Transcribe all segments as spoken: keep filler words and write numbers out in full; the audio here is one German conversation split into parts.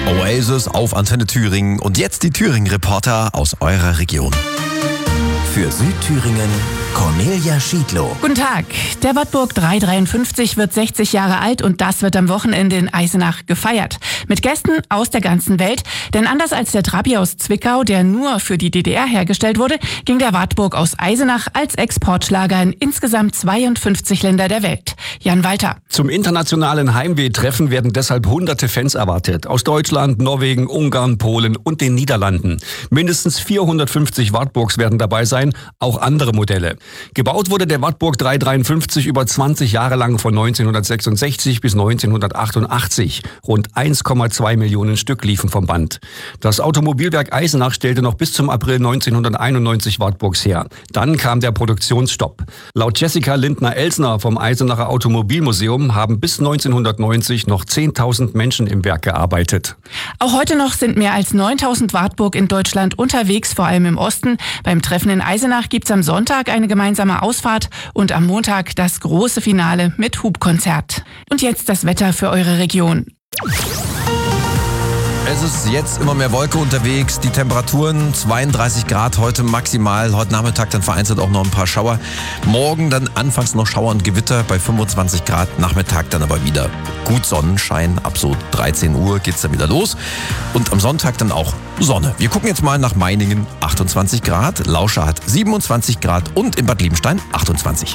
Oasis auf Antenne Thüringen und jetzt die Thüringen-Reporter aus eurer Region. Für Südthüringen Cornelia Schiedlow. Guten Tag. Der Wartburg dreihundertdreiundfünfzig wird sechzig Jahre alt und das wird am Wochenende in Eisenach gefeiert. Mit Gästen aus der ganzen Welt. Denn anders als der Trabi aus Zwickau, der nur für die D D R hergestellt wurde, ging der Wartburg aus Eisenach als Exportschlager in insgesamt zweiundfünfzig Länder der Welt. Jan Walter. Zum internationalen Heimweh-Treffen werden deshalb hunderte Fans erwartet. Aus Deutschland, Norwegen, Ungarn, Polen und den Niederlanden. Mindestens vierhundertfünfzig Wartburgs werden dabei sein, auch andere Modelle. Gebaut wurde der Wartburg dreihundertdreiundfünfzig über zwanzig Jahre lang von neunzehnhundertsechsundsechzig bis neunzehnhundertachtundachtzig. Rund eins Komma zwei Millionen Stück liefen vom Band. Das Automobilwerk Eisenach stellte noch bis zum April neunzehnhunderteinundneunzig Wartburgs her. Dann kam der Produktionsstopp. Laut Jessica Lindner-Elsner vom Eisenacher Automobilmuseum haben bis neunzehnhundertneunzig noch zehntausend Menschen im Werk gearbeitet. Auch heute noch sind mehr als neuntausend Wartburg in Deutschland unterwegs, vor allem im Osten. Beim Treffen in Eisenach gibt es am Sonntag eine gemeinsame Ausfahrt und am Montag das große Finale mit Hubkonzert. Und jetzt das Wetter für eure Region. Es ist jetzt immer mehr Wolke unterwegs. Die Temperaturen zweiunddreißig Grad heute maximal. Heute Nachmittag dann vereinzelt auch noch ein paar Schauer. Morgen dann anfangs noch Schauer und Gewitter bei fünfundzwanzig Grad. Nachmittag dann aber wieder gut Sonnenschein. Ab so dreizehn Uhr geht's dann wieder los. Und am Sonntag dann auch Sonne. Wir gucken jetzt mal nach Meiningen. achtundzwanzig Grad. Lauscha hat siebenundzwanzig Grad und in Bad Liebenstein achtundzwanzig.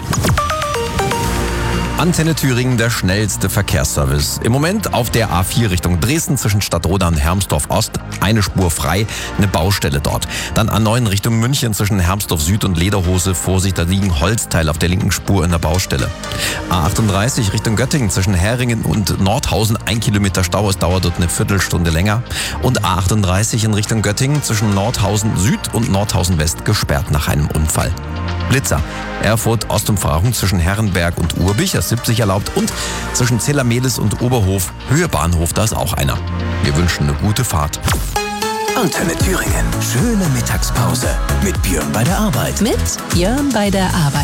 Antenne Thüringen, der schnellste Verkehrsservice. Im Moment auf der A vier Richtung Dresden zwischen Stadtroda und Hermsdorf Ost. Eine Spur frei, eine Baustelle dort. Dann A neun Richtung München zwischen Hermsdorf Süd und Lederhose. Vorsicht, da liegen Holzteile auf der linken Spur in der Baustelle. A achtunddreißig Richtung Göttingen zwischen Heringen und Nordhausen. Ein Kilometer Stau, es dauert dort eine Viertelstunde länger. Und A achtunddreißig in Richtung Göttingen zwischen Nordhausen Süd und Nordhausen West gesperrt nach einem Unfall. Blitzer. Erfurt Ostumfahrung zwischen Herrenberg und Urbich, das siebzig erlaubt, und zwischen Zellermehlis und Oberhof, Höhe Bahnhof, da ist auch einer. Wir wünschen eine gute Fahrt. Antenne Thüringen. Schöne Mittagspause mit Björn bei der Arbeit. Mit Björn bei der Arbeit.